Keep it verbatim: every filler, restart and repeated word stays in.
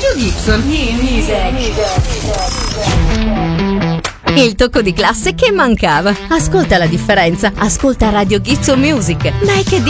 Radio Gibson. Il tocco di classe che mancava. Ascolta la differenza. Ascolta Radio Gibson Music. Ma è che